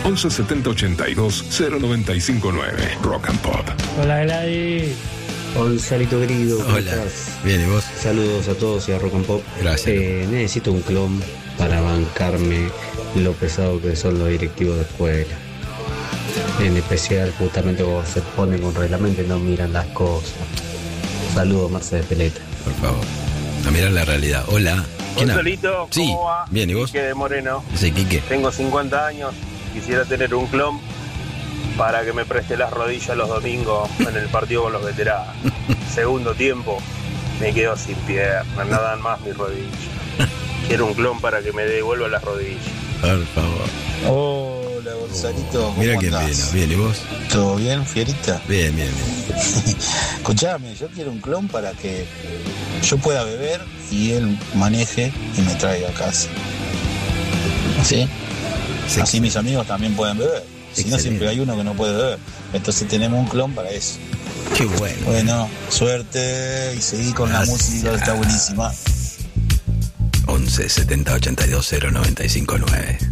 11 70 82 0959. Rock and Pop. Hola, Gladys. Gonzalito querido, ¿cómo Hola. estás? Bien, ¿y vos? Saludos a todos y a Rock and Pop. Gracias. Necesito un clon para bancarme lo pesado que son los directivos de escuela. En especial, justamente cuando se ponen con reglamento y no miran las cosas. Saludos, Marce de Peleta. Por favor. A mirar la realidad. Hola. ¿Quién habla? Gonzalito, Sí, ¿cómo va? bien, ¿y vos? Quique de Moreno. Sí, Quique. Tengo 50 años, quisiera tener un clon para que me preste las rodillas los domingos en el partido con los veteranos. Segundo tiempo, me quedo sin piernas, no dan más mis rodillas. Quiero un clon para que me devuelva las rodillas. Por favor. Hola, Gonzalito. Mira ¿cómo quién andás? vino. Bien, ¿y vos? ¿Todo bien, Fierita? Bien, bien, bien. Escuchame, yo quiero un clon para que yo pueda beber y él maneje y me traiga a casa. ¿Sí? Sí. Así mis amigos también pueden beber. Si no, Excelente. siempre hay uno que no puede beber. Entonces tenemos un clon para eso. Qué bueno. Bueno, suerte y seguí con la música, está buenísima. 11 70 82 0959.